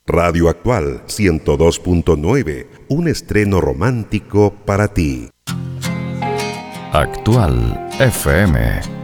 Radio Actual 102.9, un estreno romántico para ti. Actual FM